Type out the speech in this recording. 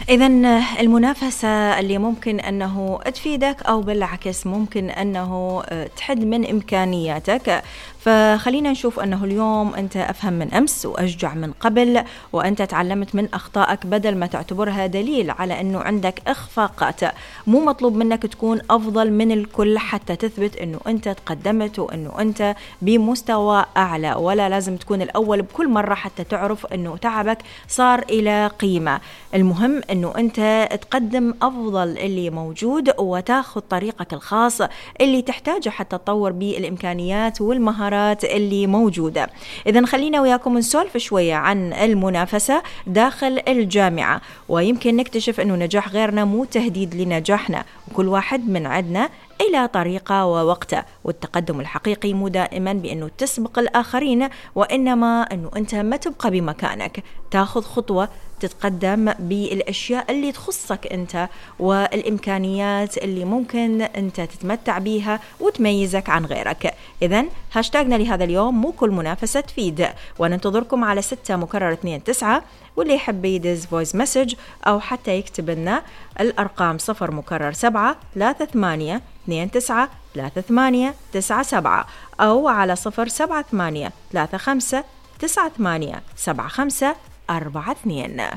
إذن المنافسة اللي ممكن أنه تفيدك أو بالعكس ممكن أنه تحد من إمكانياتك. فخلينا نشوف أنه اليوم أنت أفهم من أمس وأشجع من قبل، وأنت تعلمت من أخطائك بدل ما تعتبرها دليل على أنه عندك إخفاقات. مو مطلوب منك تكون أفضل من الكل حتى تثبت أنه أنت تقدمت وأنه أنت بمستوى أعلى، ولا لازم تكون الأول بكل مرة حتى تعرف أنه تعبك صار إلى قيمة. المهم أنه أنت تقدم أفضل اللي موجود وتاخذ طريقك الخاص اللي تحتاجه حتى تطور بالإمكانيات والمهارات اللي موجودة. إذن خلينا وياكم نسولف شوية عن المنافسة داخل الجامعة، ويمكن نكتشف أنه نجاح غيرنا مو تهديد لنجاحنا، وكل واحد من عندنا إلى طريقة ووقته. والتقدم الحقيقي مو دائما بأنه تسبق الآخرين، وإنما أنه أنت ما تبقى بمكانك، تاخذ خطوة تتقدم بالأشياء اللي تخصك أنت والإمكانيات اللي ممكن أنت تتمتع بيها وتميزك عن غيرك. إذن هاشتاجنا لهذا اليوم مو كل منافسة تفيد، وننتظركم على 6-29، واللي يحب يدز فويس مسج أو حتى يكتب لنا الأرقام 0-7-29-29-3897 أو على 0-7-8-3-5-98-75-42.